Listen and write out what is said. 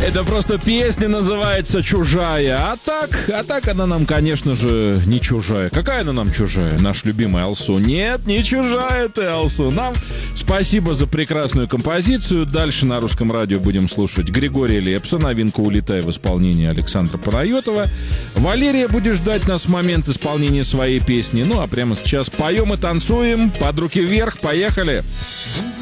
Это просто песня называется «Чужая». А так она нам, конечно же, не чужая. Какая она нам чужая? Наш любимый Алсу. Нет, не чужая ты, Алсу. Нам спасибо за прекрасную композицию. Дальше на Русском радио будем слушать Григория Лепса. Новинка «Улетай» в исполнении Александра Панайотова. Валерия будет ждать нас в момент исполнения своей песни. Ну а прямо сейчас поем и танцуем. Под руки вверх. Поехали.